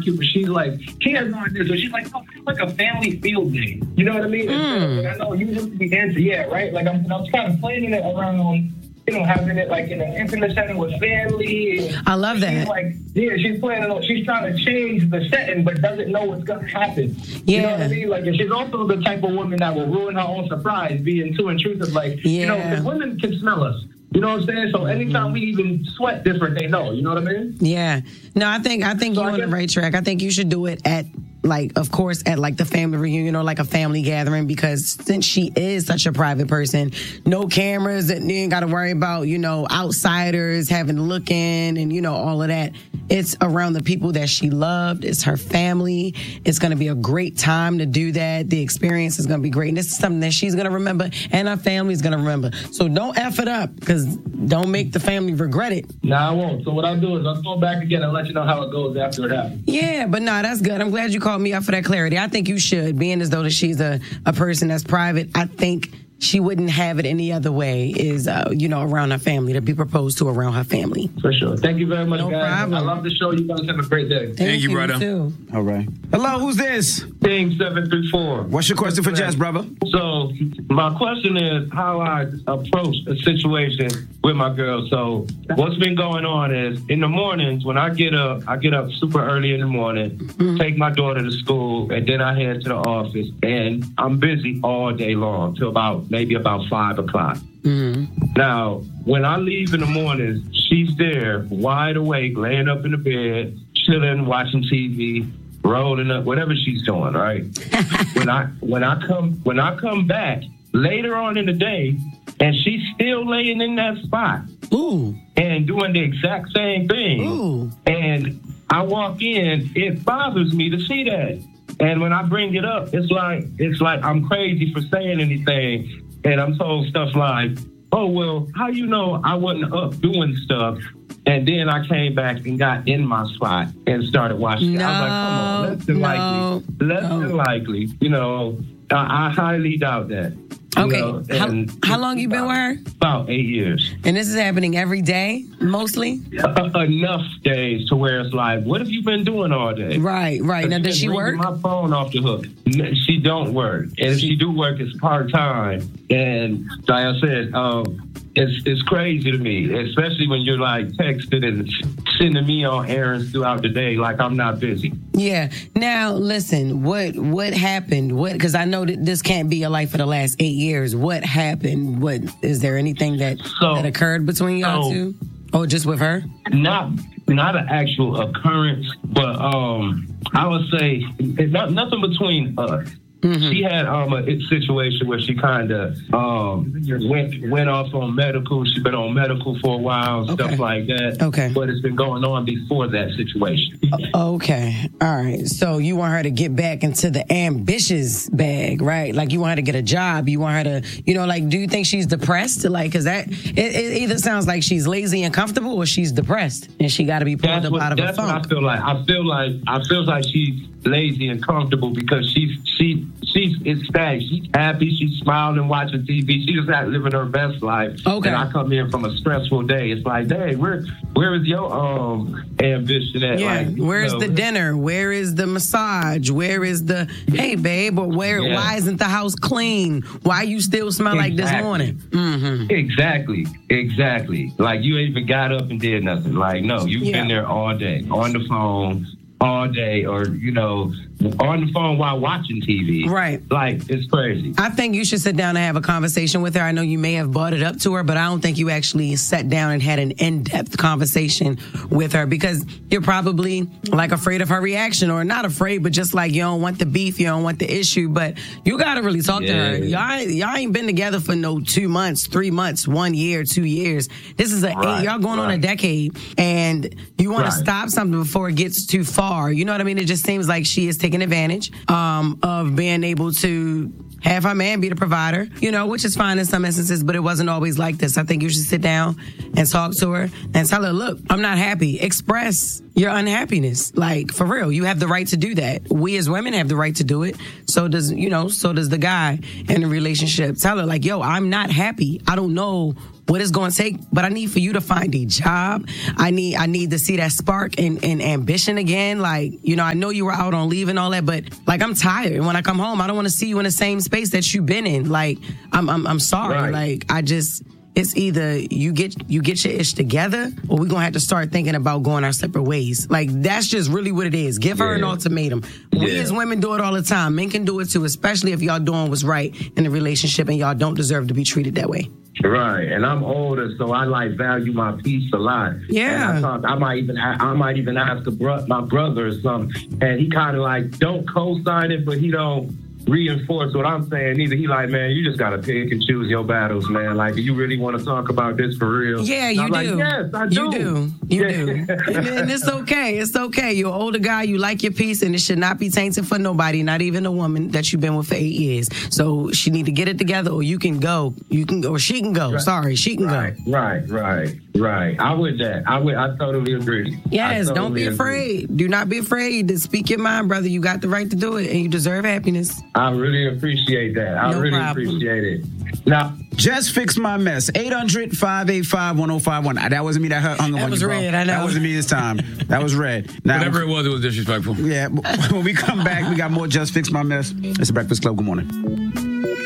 barbecue, but she's like, she has no idea. So she's like, oh, it's like a family field day. You know what I mean? I know you used to be into, right? Like I'm kind of planning it around, having it like in an intimate setting with family. I love that. Like, she's planning on, she's trying to change the setting, but doesn't know what's going to happen. Yeah. You know what I mean? Like, and she's also the type of woman that will ruin her own surprise, being too intrusive. Like, the women can smell us. You know what I'm saying? So anytime we even sweat different, they know. You know what I mean? Yeah. No, I think you're on the right track. I think you should do it at, like, of course, at like the family reunion or like a family gathering, because since she is such a private person, no cameras, and you ain't got to worry about, outsiders having to look in and, all of that. It's around the people that she loved. It's her family. It's going to be a great time to do that. The experience is going to be great. And this is something that she's going to remember and her family is going to remember. So don't F it up, because don't make the family regret it. Nah, I won't. So what I'll do is I'll go back again and let you know how it goes after it happens. Yeah, but that's good. I'm glad you called me up for that clarity. I think you should, being as though that she's a person that's private. I think she wouldn't have it any other way, is, around her family, to be proposed to around her family. For sure. Thank you very much, no guys. Problem. I love the show. You guys have a great day. Thank you, brother. Too. All right. Hello, who's this? Thing 734. What's your question for Jess, brother? So, my question is how I approach a situation with my girl. So, what's been going on is, in the mornings, when I get up super early in the morning, take my daughter to school, and then I head to the office, and I'm busy all day long till maybe about 5 o'clock. Now, when I leave in the mornings, she's there, wide awake, laying up in the bed, chilling, watching TV, rolling up, whatever she's doing, right? when I come back later on in the day, and she's still laying in that spot, and doing the exact same thing, and I walk in, it bothers me to see that. And when I bring it up, it's like I'm crazy for saying anything. And I'm told stuff like, oh, well, how you know I wasn't up doing stuff? And then I came back and got in my spot and started watching it. I was like, come on, less than likely. I highly doubt that. Okay. How long you been with her? About 8 years. And this is happening every day, mostly? Enough days to where it's like, what have you been doing all day? Right. Now, does she work? My phone off the hook. She don't work. And if she do work, it's part-time. And like I said, it's crazy to me, especially when you're like texting and sending me on errands throughout the day like I'm not busy. Yeah. Now, listen, what happened? Because I know that this can't be your life for the last 8 years. What happened? What is there anything that occurred between y'all two? Oh, just with her? Not an actual occurrence, but I would say it's nothing between us. She had a situation where she kind of went off on medical. She's been on medical for a while, stuff like that. Okay. But it's been going on before that situation. Okay. All right. So you want her to get back into the ambitious bag, right? Like you want her to get a job. You want her to, do you think she's depressed? Like, because it either sounds like she's lazy and comfortable or she's depressed and she got to be pulled up out of her funk. That's what I feel like. I feel like she's lazy and comfortable because she's ecstatic. She's happy. She's smiling, watching TV. She's just not living her best life. Okay. And I come in from a stressful day. It's like, hey, where is your ambition at? Yeah. Like, where's the dinner? Where is the massage? Where is the hey babe? Or why isn't the house clean? Why you still smell like this morning? Mm-hmm. Exactly. Like you ain't even got up and did nothing. Like no, you've been there all day on the phone. All day, or on the phone while watching TV. Right. Like, it's crazy. I think you should sit down and have a conversation with her. I know you may have brought it up to her, but I don't think you actually sat down and had an in-depth conversation with her because you're probably like afraid of her reaction, or not afraid, but just like you don't want the beef, you don't want the issue, but you got to really talk to her. Y'all ain't been together for no 2 months, 3 months, 1 year, 2 years. This is y'all going on a decade, and you want to stop something before it gets too far. You know what I mean? It just seems like she is taking advantage of being able to have her man be the provider, which is fine in some instances, but it wasn't always like this. I think you should sit down and talk to her and tell her, look, I'm not happy. Express your unhappiness. Like, for real, you have the right to do that. We as women have the right to do it. So does the guy in the relationship. Tell her, like, yo, I'm not happy. I don't know what it's going to take, but I need for you to find a job. I need to see that spark and ambition again. Like, you know, I know you were out on leave and all that, but like, I'm tired. And when I come home, I don't want to see you in the same space that you've been in. Like, I'm sorry. Right. Like, it's either you get your ish together, or we're gonna have to start thinking about going our separate ways. Like, that's just really what it is. Give her an ultimatum. We as women do it all the time. Men can do it too, especially if y'all doing what's right in the relationship and y'all don't deserve to be treated that way. Right, and I'm older, so I like value my peace a lot. Yeah, and I might even ask my brother or something, and he kind of like don't co-sign it, but he don't reinforce what I'm saying either. He like, man, you just gotta pick and choose your battles, man. Like, you really want to talk about this for real? Yeah, you do. Like, yes, I do. You do. And it's okay. It's okay. You're an older guy. You like your peace, and it should not be tainted for nobody, not even a woman that you've been with for 8 years. So she need to get it together, or you can go. You can go, or she can go. Right. Sorry, she can go. Right. I would that. I totally agree. Yes, don't be afraid. Do not be afraid to speak your mind, brother. You got the right to do it, and you deserve happiness. I really appreciate that. I really appreciate it. Now, Just Fix My Mess. 800-585-1051. That wasn't me that hung up on you, bro. That was Red, I know. That wasn't me this time. That was Red. Now, whatever it was disrespectful. Yeah. When we come back, we got more Just Fix My Mess. It's the Breakfast Club. Good morning.